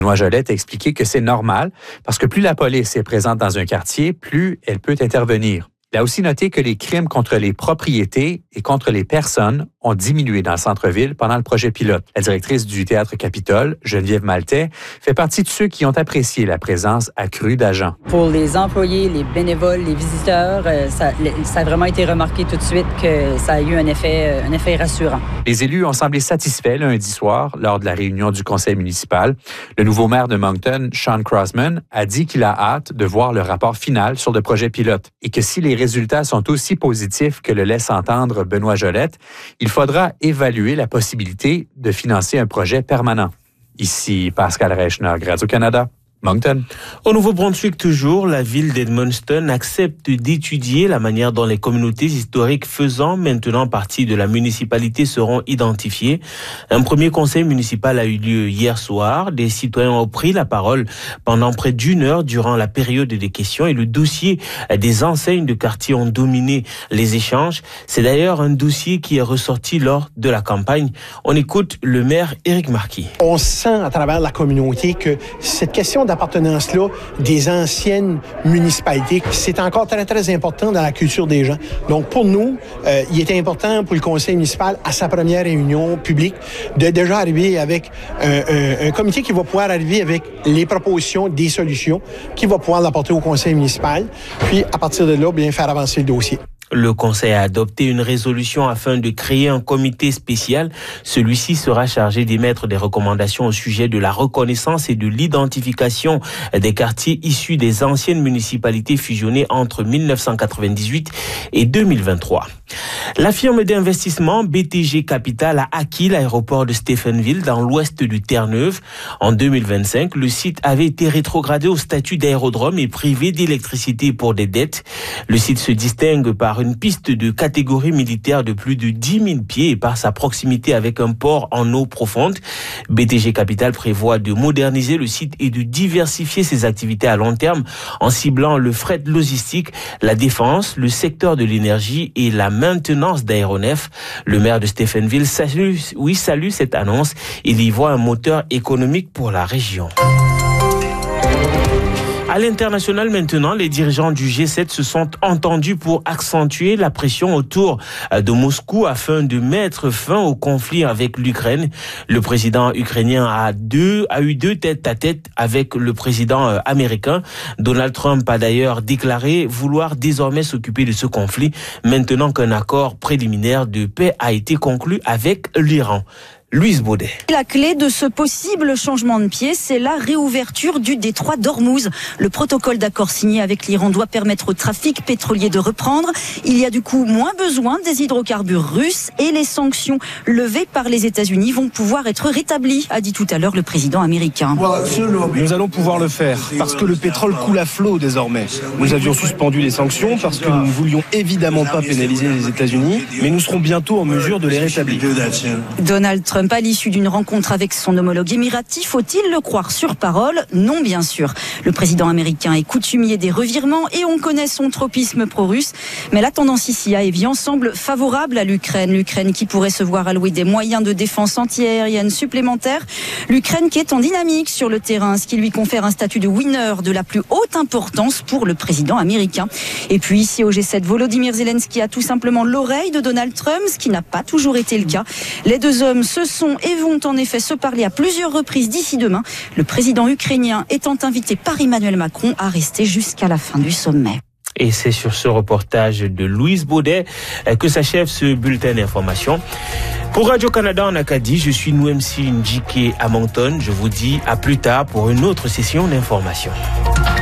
Benoît Jolette a expliqué que c'est normal parce que plus la police est présente dans un quartier, plus elle peut intervenir. Il a aussi noté que les crimes contre les propriétés et contre les personnes ont diminué dans le centre-ville pendant le projet pilote. La directrice du Théâtre Capitole, Geneviève Maltais, fait partie de ceux qui ont apprécié la présence accrue d'agents. Pour les employés, les bénévoles, les visiteurs, ça a vraiment été remarqué tout de suite que ça a eu un effet rassurant. Les élus ont semblé satisfaits lundi soir lors de la réunion du conseil municipal. Le nouveau maire de Moncton, Sean Crossman, a dit qu'il a hâte de voir le rapport final sur le projet pilote et que si les résultats sont aussi positifs que le laisse entendre Benoît Jolette, il faudra évaluer la possibilité de financer un projet permanent. Ici Pascal Reichner, Radio-Canada. Moncton. Au Nouveau-Brunswick toujours, la ville d'Edmundston accepte d'étudier la manière dont les communautés historiques faisant maintenant partie de la municipalité seront identifiées. Un premier conseil municipal a eu lieu hier soir. Des citoyens ont pris la parole pendant près d'une heure durant la période des questions et le dossier des enseignes de quartier ont dominé les échanges. C'est d'ailleurs un dossier qui est ressorti lors de la campagne. On écoute le maire Éric Marquis. On sent à travers la communauté que cette question d'appartenance-là des anciennes municipalités, c'est encore très, très important dans la culture des gens. Donc, pour nous, il était important pour le conseil municipal, à sa première réunion publique, de déjà arriver avec un comité qui va pouvoir arriver avec les propositions, des solutions, qui va pouvoir l'apporter au conseil municipal, puis à partir de là, bien faire avancer le dossier. Le Conseil a adopté une résolution afin de créer un comité spécial. Celui-ci sera chargé d'émettre des recommandations au sujet de la reconnaissance et de l'identification des quartiers issus des anciennes municipalités fusionnées entre 1998 et 2023. La firme d'investissement BTG Capital a acquis l'aéroport de Stephenville dans l'ouest du Terre-Neuve. En 2025, le site avait été rétrogradé au statut d'aérodrome et privé d'électricité pour des dettes. Le site se distingue par une piste de catégorie militaire de plus de 10 000 pieds et par sa proximité avec un port en eau profonde. BTG Capital prévoit de moderniser le site et de diversifier ses activités à long terme en ciblant le fret logistique, la défense, le secteur de l'énergie et la maintenance d'aéronefs. Le maire de Stephenville salue cette annonce. Il y voit un moteur économique pour la région. À l'international maintenant, les dirigeants du G7 se sont entendus pour accentuer la pression autour de Moscou afin de mettre fin au conflit avec l'Ukraine. Le président ukrainien a eu deux tête-à-tête avec le président américain. Donald Trump a d'ailleurs déclaré vouloir désormais s'occuper de ce conflit maintenant qu'un accord préliminaire de paix a été conclu avec l'Iran. Louise Baudet. La clé de ce possible changement de pied, c'est la réouverture du détroit d'Ormuz. Le protocole d'accord signé avec l'Iran doit permettre au trafic pétrolier de reprendre. Il y a du coup moins besoin des hydrocarbures russes et les sanctions levées par les États-Unis vont pouvoir être rétablies, a dit tout à l'heure le président américain. Nous allons pouvoir le faire parce que le pétrole coule à flot désormais. Nous avions suspendu les sanctions parce que nous ne voulions évidemment pas pénaliser les États-Unis, mais nous serons bientôt en mesure de les rétablir. Donald Trump, à l'issue d'une rencontre avec son homologue émirati, faut-il le croire sur parole? Non, bien sûr. Le président américain est coutumier des revirements et on connaît son tropisme pro-russe. Mais la tendance ici à Évian semble favorable à l'Ukraine. L'Ukraine qui pourrait se voir allouer des moyens de défense antiaérienne supplémentaires. L'Ukraine qui est en dynamique sur le terrain, ce qui lui confère un statut de winner de la plus haute importance pour le président américain. Et puis ici au G7, Volodymyr Zelensky a tout simplement l'oreille de Donald Trump, ce qui n'a pas toujours été le cas. Les deux hommes se sont et vont en effet se parler à plusieurs reprises d'ici demain. Le président ukrainien étant invité par Emmanuel Macron à rester jusqu'à la fin du sommet. Et c'est sur ce reportage de Louise Baudet que s'achève ce bulletin d'information. Pour Radio-Canada en Acadie, je suis Nouemsi Njike à Moncton. Je vous dis à plus tard pour une autre session d'information.